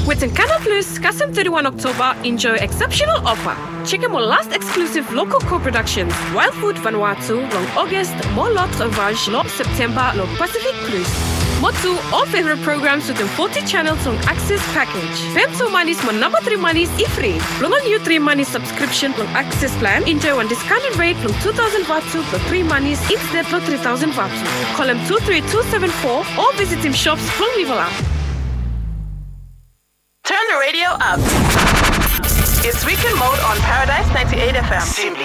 With Canal Plus, custom 31 October, enjoy exceptional offer. Check out my last exclusive local co-productions. Wild Food Vanuatu, long August, more Lot Ravage, long September, long Pacific Plus. Motu, all favorite programs within 40 channels on Access Package. Femto Money's my number 3 Money's e-free. Long on you 3 Money subscription on Access Plan. Enjoy one discounted rate from 2,000 Vatu for 3 Money's instead of 3,000 Vatu. Call him 23274 or visit him shops from Nivola. Turn the radio up. It's Weekend Mode on Paradise 98 FM. Simply